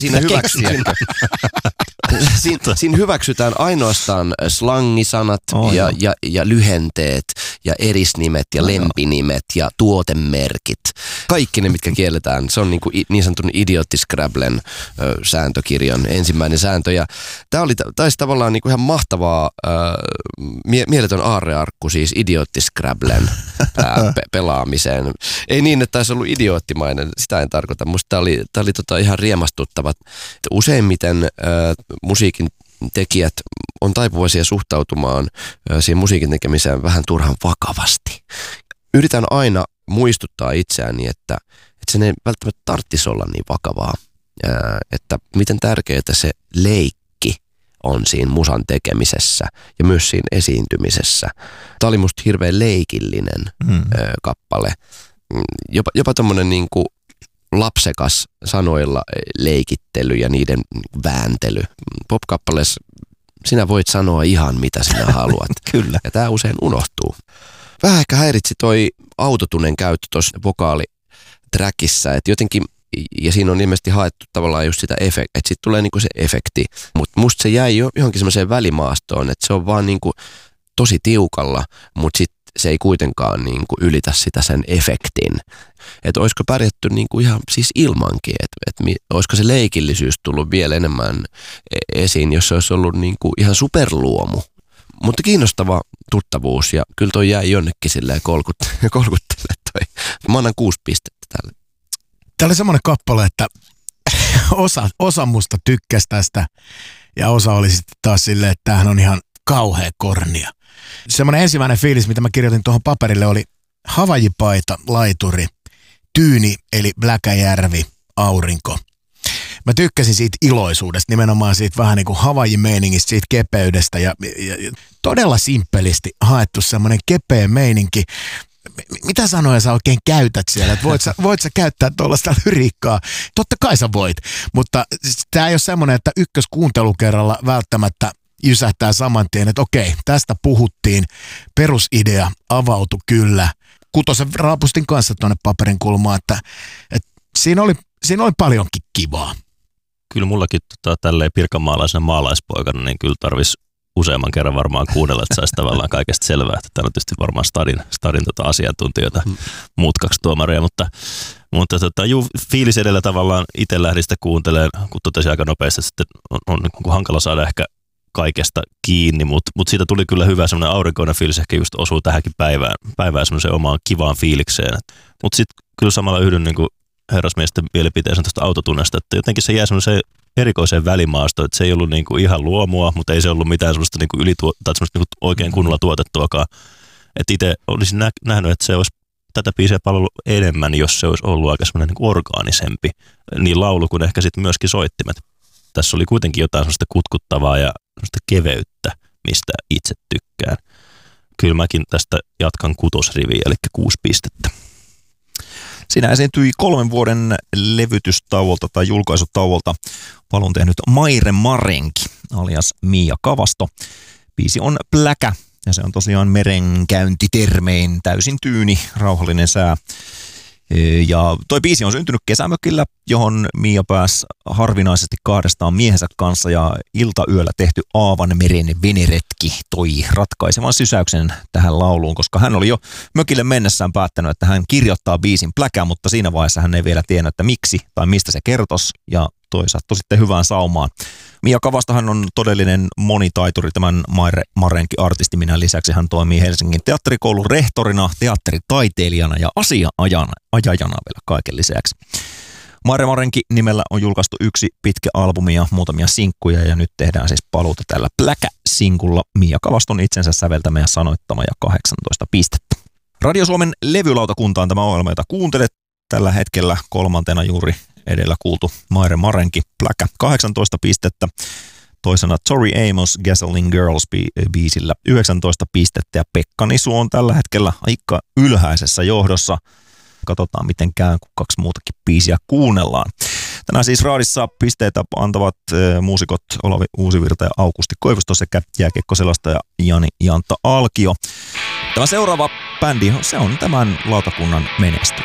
Siinä hyväksytään ainoastaan slangisanat ja lyhenteet ja erisnimet ja lempinimet ja tuotemerkit. Kaikki ne, mitkä kielletään. Se on niin sanotun Idiotti-Scrabblen sääntökirjan ensimmäinen sääntö. Ja tämä taisi tavallaan ihan mahtavaa, mieletön aarrearkku siis Idiotti-Scrabblen pelaamiseen. Ei niin, että taisi ollut idioottimainen, sitä en tarkoita. Musta tämä oli ihan riemastuttava. Useimmiten musiikin tekijät on taipuvaisia suhtautumaan siihen musiikin tekemiseen vähän turhan vakavasti. Yritän aina muistuttaa itseäni, että sen ei välttämättä tarvitsisi olla niin vakavaa, että miten tärkeää se leikki on siinä musan tekemisessä ja myös siinä esiintymisessä. Tämä oli musta hirveän leikillinen kappale. Jopa tommonen niinku lapsekas sanoilla leikittely ja niiden vääntely. Pop-kappaleessa sinä voit sanoa ihan mitä sinä haluat. Kyllä. Ja tämä usein unohtuu. Vähän ehkä häiritsi toi autotunen käyttö tuossa vokaalitrackissa, että jotenkin, ja siinä on ilmeisesti haettu tavallaan just sitä efektiä, että siitä tulee niinku se efekti, mutta musta se jäi johonkin semmoiseen välimaastoon, että se on vaan niinku tosi tiukalla, mutta sitten se ei kuitenkaan niinku ylitä sitä sen efektin. Että olisiko pärjätty niinku ihan siis ilmankin, että olisiko se leikillisyys tullut vielä enemmän esiin, jos se olisi ollut niinku ihan superluomu. Mutta kiinnostava tuttavuus ja kyllä toi jäi jonnekin silleen kolkuttele toi. Mä annan 6 pistettä tälle. Tämä oli semmoinen kappale, että osa musta tykkäsi tästä ja osa oli sitten taas silleen, että tämähän on ihan kauhea kornia. Semmoinen ensimmäinen fiilis, mitä mä kirjoitin tuohon paperille, oli havajipaita, laituri, tyyni eli Bläkäjärvi, aurinko. Mä tykkäsin siitä iloisuudesta, nimenomaan siitä vähän niin kuin Havaji-meiningistä, siitä kepeydestä ja todella simppelisti haettu semmoinen kepeä meininki. Mitä sanoja sä oikein käytät siellä? Voit sä käyttää tuollaista lyriikkaa? Totta kai sä voit, mutta tää ei ole semmoinen, että ykköskuuntelukerralla välttämättä jysähtää saman tien, että okei, tästä puhuttiin, perusidea avautui kyllä. Kutosen raapustin kanssa tuonne paperin kulmaan, että siinä oli paljonkin kivaa. Kyllä mullakin tälleen pirkanmaalaisena maalaispoikana, niin kyllä tarvisi useamman kerran varmaan kuunnella, että saisi tavallaan kaikesta selvää. Että täällä on tietysti varmaan stadin asiantuntijoita, muut 2 tuomaria, mutta fiilis edellä tavallaan itse lähdin sitä kuuntelemaan, kun totesin aika nopeasti, että on hankala saada ehkä kaikesta kiinni, mutta siitä tuli kyllä hyvä semmoinen aurinkoinen fiilis, ehkä just osuu tähänkin päivään semmoiseen omaan kivaan fiilikseen. Mutta sitten kyllä samalla yhdyn niin kuin herrasmiesten mielipiteeseen tuosta autotunnesta, että jotenkin se jää semmoiseen erikoiseen välimaastoon, että se ei ollut niin kuin ihan luomua, mutta ei se ollut mitään semmoista niin kuin tai semmoista niin kuin oikein kunnolla tuotettuakaan. Että itse olisin nähnyt, että se olisi tätä biisiä palvellut enemmän, jos se olisi ollut aika semmoinen niin kuin orgaanisempi, niin laulu kuin ehkä sitten myöskin soittimet. Tässä oli kuitenkin jotain semmoista kutkuttavaa ja semmoista keveyttä, mistä itse tykkään. Kyllä mäkin tästä jatkan 6 riviä, eli 6 pistettä. Siinä esiintyi 3 vuoden levytystauolta tai julkaisutauolta palun tehnyt Maire Marenki alias Mia Kavasto. Biisi on Pläkä ja se on tosiaan merenkäyntitermein täysin tyyni, rauhallinen sää. Ja toi biisi on syntynyt kesämökillä, johon Mia pääsi harvinaisesti 2 miehensä kanssa ja iltayöllä tehty Aavanmeren veneretki toi ratkaisevan sysäyksen tähän lauluun, koska hän oli jo mökille mennessään päättänyt, että hän kirjoittaa biisin Pläkä, mutta siinä vaiheessa hän ei vielä tiennyt, että miksi tai mistä se kertoisi ja toi sattui sitten hyvään saumaan. Mia Kavastohan on todellinen monitaituri tämän Maire Marenki-artistiminän lisäksi. Hän toimii Helsingin teatterikoulun rehtorina, teatteritaiteilijana ja asiaajajana vielä kaiken lisäksi. Maire Marenki nimellä on julkaistu 1 pitkä albumi ja muutamia sinkkuja ja nyt tehdään siis paluuta tällä Pläkä-sinkulla Mia Kavaston itsensä säveltämä ja sanoittama ja 18 pistettä. Radio Suomen levylautakunta on tämä ohjelma, jota kuuntelet tällä hetkellä 3. juuri edellä kuultu Maire Marenki Pläkä 18 pistettä. Toisena Tori Amos Gasoline Girls biisillä 19 pistettä ja Pekka Nisu on tällä hetkellä aika ylhäisessä johdossa. Katsotaan miten käy, kun 2 muutakin biisiä kuunnellaan. Tänään siis raadissa pisteitä antavat muusikot Olavi Uusivirta ja Aukusti Koivusto sekä jääkiekkoselostaja Jani Jantta Alkio. Tämä seuraava bändi, se on tämän lautakunnan menestys.